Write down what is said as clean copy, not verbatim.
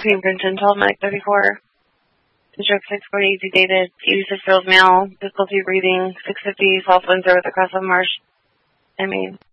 Queen Brinton, 12 Medic 34. Stroke 640, easy dated, 86-year-old male, difficulty breathing, 650, South Windsor with aggressive marsh. I mean,